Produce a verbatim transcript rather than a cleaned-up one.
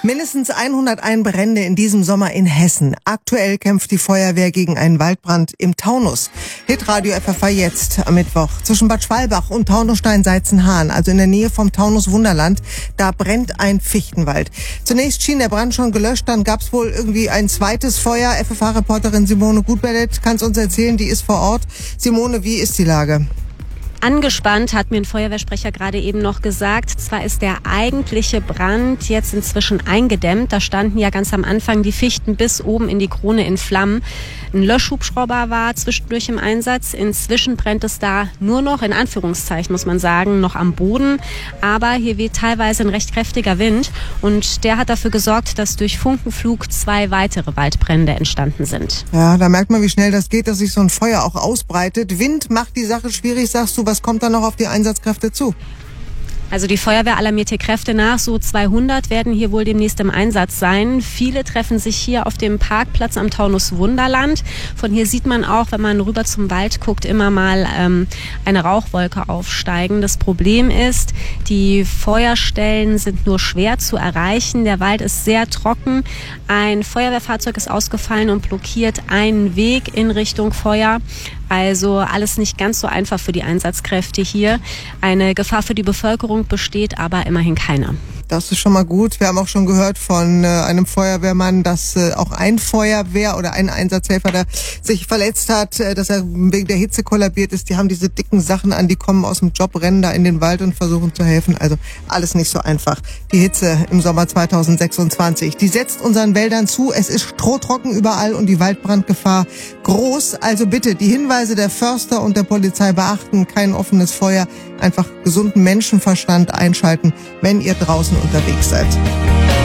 Mindestens hunderteins Brände in diesem Sommer in Hessen. Aktuell kämpft die Feuerwehr gegen einen Waldbrand im Taunus. Hitradio F F A jetzt am Mittwoch. Zwischen Bad Schwalbach und Taunusstein-Seizenhahn, also in der Nähe vom Taunus Wunderland, da brennt ein Fichtenwald. Zunächst schien der Brand schon gelöscht, dann gab es wohl irgendwie ein zweites Feuer. F F A-Reporterin Simone Gutberlet kann es uns erzählen, die ist vor Ort. Simone, wie ist die Lage? Angespannt, hat mir ein Feuerwehrsprecher gerade eben noch gesagt. Zwar ist der eigentliche Brand jetzt inzwischen eingedämmt. Da standen ja ganz am Anfang die Fichten bis oben in die Krone in Flammen. Ein Löschhubschrauber war zwischendurch im Einsatz. Inzwischen brennt es da nur noch, in Anführungszeichen muss man sagen, noch am Boden. Aber hier weht teilweise ein recht kräftiger Wind. Und der hat dafür gesorgt, dass durch Funkenflug zwei weitere Waldbrände entstanden sind. Ja, da merkt man, wie schnell das geht, dass sich so ein Feuer auch ausbreitet. Wind macht die Sache schwierig, sagst du. Was kommt da noch auf die Einsatzkräfte zu? Also die Feuerwehr alarmiert hier Kräfte nach. So zweihundert werden hier wohl demnächst im Einsatz sein. Viele treffen sich hier auf dem Parkplatz am Taunus Wunderland. Von hier sieht man auch, wenn man rüber zum Wald guckt, immer mal ähm, eine Rauchwolke aufsteigen. Das Problem ist, die Feuerstellen sind nur schwer zu erreichen. Der Wald ist sehr trocken. Ein Feuerwehrfahrzeug ist ausgefallen und blockiert einen Weg in Richtung Feuer. Also alles nicht ganz so einfach für die Einsatzkräfte hier. Eine Gefahr für die Bevölkerung besteht aber immerhin keine. Das ist schon mal gut. Wir haben auch schon gehört von äh, einem Feuerwehrmann, dass äh, auch ein Feuerwehr oder ein Einsatzhelfer, der sich verletzt hat, äh, dass er wegen der Hitze kollabiert ist. Die haben diese dicken Sachen an, die kommen aus dem Job, rennen da in den Wald und versuchen zu helfen. Also alles nicht so einfach. Die Hitze im Sommer zweitausendsechsundzwanzig, die setzt unseren Wäldern zu. Es ist strohtrocken überall und die Waldbrandgefahr groß. Also bitte die Hinweise der Förster und der Polizei beachten. Kein offenes Feuer, einfach gesunden Menschenverstand einschalten, wenn ihr draußen unterwegs seid.